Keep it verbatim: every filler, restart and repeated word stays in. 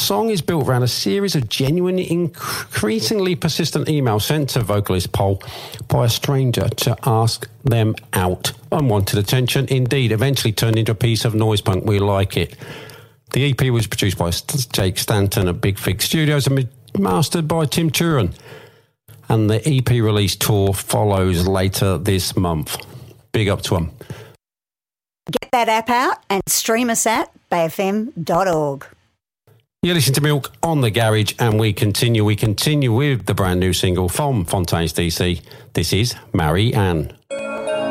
song is built around a series of genuine, increasingly persistent emails sent to vocalist Paul by a stranger to ask them out. Unwanted attention, indeed, eventually turned into a piece of noise punk. We like it. The E P was produced by Jake Stanton at Big Fig Studios and mastered by Tim Turin. And the E P release tour follows later this month. Big up to them. Get that app out and stream us at bay f m dot org. You listen to Milk on the Garage, and we continue. We continue with the brand new single from Fontaines D C. This is Marry Ann.